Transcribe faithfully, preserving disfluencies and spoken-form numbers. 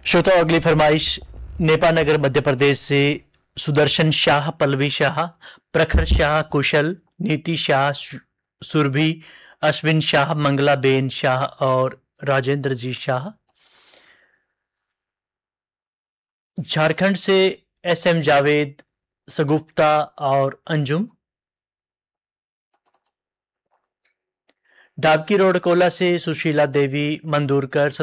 श्रोता अगली फरमाइश नेपाल नगर मध्य प्रदेश से सुदर्शन शाह, पल्लवी शाह, प्रखर शाह, कुशल, नीति शाह, सुरभि, अश्विन शाह, मंगला बेन शाह और राजेंद्र जी शाह। झारखंड से एस एम जावेद, सगुफ्ता और अंजुम। डाबकी रोड कोला से सुशीला देवी, मंदूरकर,